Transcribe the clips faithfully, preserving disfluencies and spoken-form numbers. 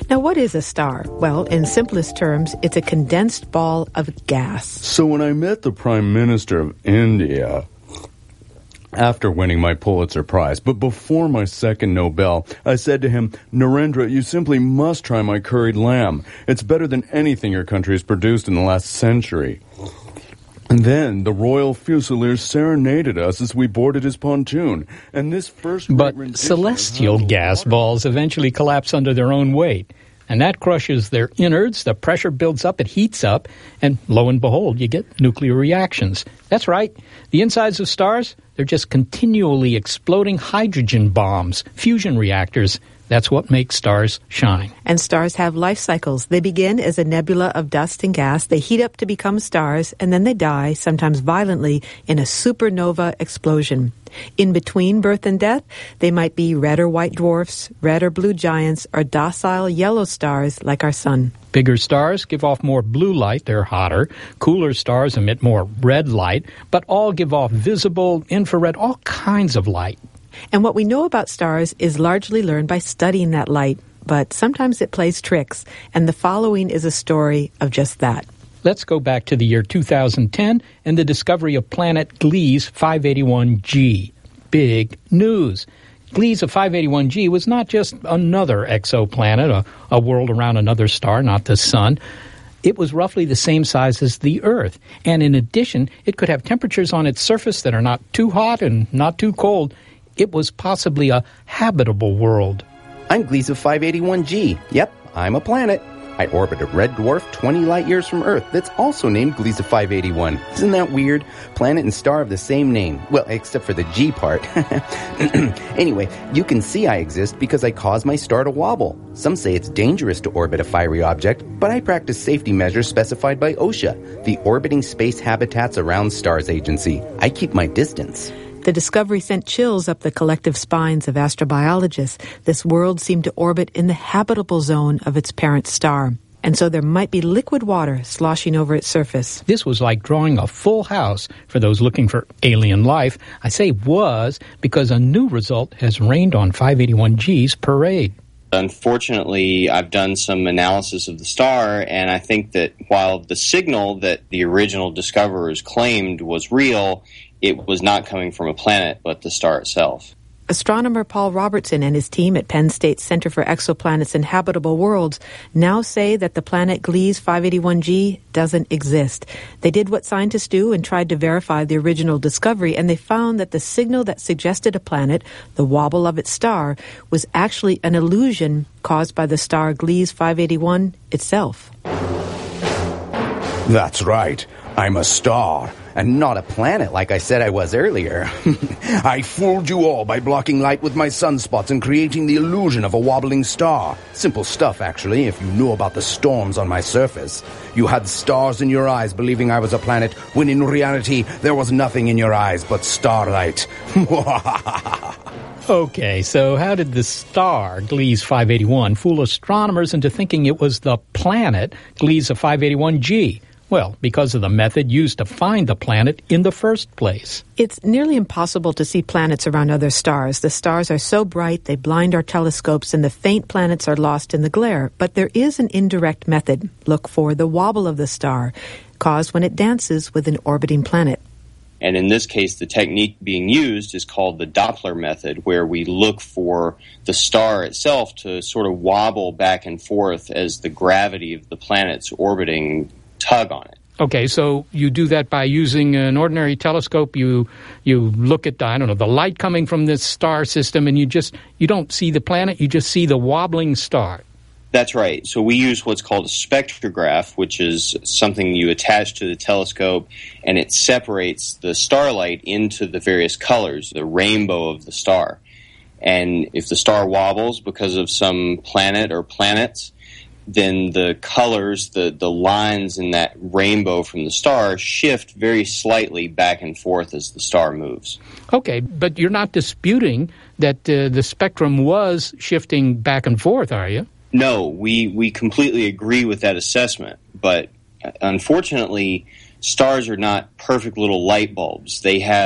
Now, what is a star? Well, in simplest terms, it's a condensed ball of gas. So when I met the Prime Minister of India, after winning my Pulitzer Prize, but before my second Nobel, I said to him, Narendra, you simply must try my curried lamb. It's better than anything your country has produced in the last century. And then the Royal Fusiliers serenaded us as we boarded his pontoon. And this first But celestial gas balls eventually collapse under their own weight. And that crushes their innards, the pressure builds up, it heats up, and lo and behold, you get nuclear reactions. That's right. The insides of stars, they're just continually exploding hydrogen bombs, fusion reactors. That's what makes stars shine. And stars have life cycles. They begin as a nebula of dust and gas. They heat up to become stars, and then they die, sometimes violently, in a supernova explosion. In between birth and death, they might be red or white dwarfs, red or blue giants, or docile yellow stars like our sun. Bigger stars give off more blue light, they're hotter. Cooler stars emit more red light, but all give off visible, infrared, all kinds of light. And what we know about stars is largely learned by studying that light, but sometimes it plays tricks, and the following is a story of just that. Let's go back to the year two thousand ten and the discovery of planet Gliese five eighty-one G. Big news. Gliese five eighty-one G was not just another exoplanet, a, a world around another star, not the sun. It was roughly the same size as the Earth, and in addition, it could have temperatures on its surface that are not too hot and not too cold. It was possibly a habitable world. I'm Gliese five eighty-one G. Yep, I'm a planet. I orbit a red dwarf twenty light-years from Earth that's also named Gliese five eighty-one. Isn't that weird? Planet and star have the same name. Well, except for the G part. Anyway, you can see I exist because I cause my star to wobble. Some say it's dangerous to orbit a fiery object, but I practice safety measures specified by OSHA, the Orbiting Space Habitats Around Stars Agency. I keep my distance. The discovery sent chills up the collective spines of astrobiologists. This world seemed to orbit in the habitable zone of its parent star. And so there might be liquid water sloshing over its surface. This was like drawing a full house for those looking for alien life. I say was because a new result has rained on five eighty-one G's parade. Unfortunately, I've done some analysis of the star, and I think that while the signal that the original discoverers claimed was real, it was not coming from a planet, but the star itself. Astronomer Paul Robertson and his team at Penn State's Center for Exoplanets and Habitable Worlds now say that the planet Gliese five eighty-one G doesn't exist. They did what scientists do and tried to verify the original discovery, and they found that the signal that suggested a planet, the wobble of its star, was actually an illusion caused by the star Gliese five eighty-one itself. That's right. I'm a star, and not a planet like I said I was earlier. I fooled you all by blocking light with my sunspots and creating the illusion of a wobbling star. Simple stuff, actually, if you knew about the storms on my surface. You had stars in your eyes believing I was a planet, when in reality there was nothing in your eyes but starlight. Okay, so how did the star, Gliese five eighty-one, fool astronomers into thinking it was the planet, Gliese five eighty-one G? Well, because of the method used to find the planet in the first place. It's nearly impossible to see planets around other stars. The stars are so bright they blind our telescopes, and the faint planets are lost in the glare. But there is an indirect method. Look for the wobble of the star, caused when it dances with an orbiting planet. And in this case, the technique being used is called the Doppler method, where we look for the star itself to sort of wobble back and forth as the gravity of the planet's orbiting tug on it. Okay, so you do that by using an ordinary telescope. You you look at, I don't know, the light coming from this star system, and you just, you don't see the planet, you just see the wobbling star. That's right. So we use what's called a spectrograph, which is something you attach to the telescope, and it separates the starlight into the various colors, the rainbow of the star. And if the star wobbles because of some planet or planets, then the colors, the, the lines in that rainbow from the star shift very slightly back and forth as the star moves. Okay, but you're not disputing that uh, the spectrum was shifting back and forth, are you? No, we, we completely agree with that assessment, but unfortunately, stars are not perfect little light bulbs. They have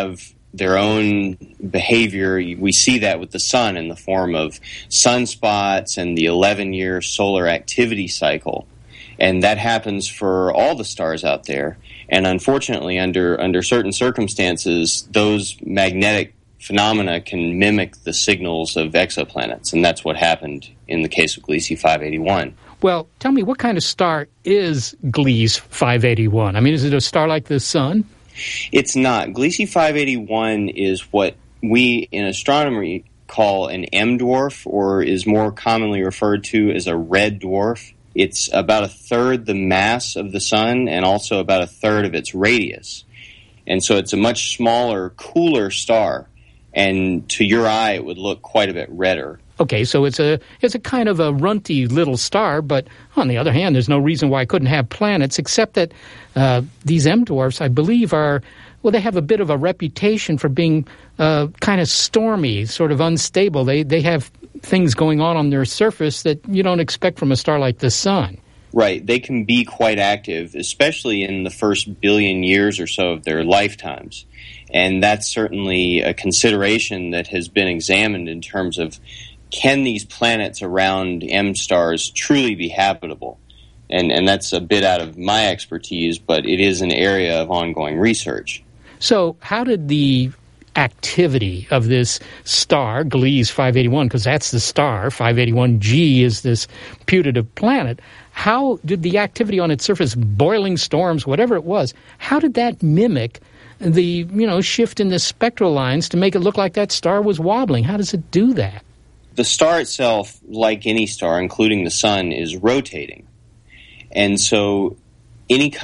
their own behavior. We see that with the sun in the form of sunspots and the eleven-year solar activity cycle. And that happens for all the stars out there. And unfortunately, under under certain circumstances, those magnetic phenomena can mimic the signals of exoplanets. And that's what happened in the case of Gliese five eighty-one. Well, tell me, what kind of star is Gliese five eighty-one? I mean, is it a star like the sun? It's not. Gliese five eighty-one is what we in astronomy call an M dwarf, or is more commonly referred to as a red dwarf. It's about a third the mass of the sun and also about a third of its radius. And so it's a much smaller, cooler star. And to your eye, it would look quite a bit redder. Okay, so it's a it's a kind of a runty little star, but on the other hand, there's no reason why it couldn't have planets, except that uh, these M dwarfs, I believe, are, well, they have a bit of a reputation for being uh, kind of stormy, sort of unstable. They they have things going on on their surface that you don't expect from a star like the sun. Right. They can be quite active, especially in the first billion years or so of their lifetimes. And that's certainly a consideration that has been examined in terms of, can these planets around M stars truly be habitable? And and that's a bit out of my expertise, but it is an area of ongoing research. So how did the activity of this star, Gliese five eighty-one, because that's the star, five eighty-one G is this putative planet, how did the activity on its surface, boiling storms, whatever it was, how did that mimic the, you know, shift in the spectral lines to make it look like that star was wobbling? How does it do that? The star itself, like any star, including the sun, is rotating. And so any kind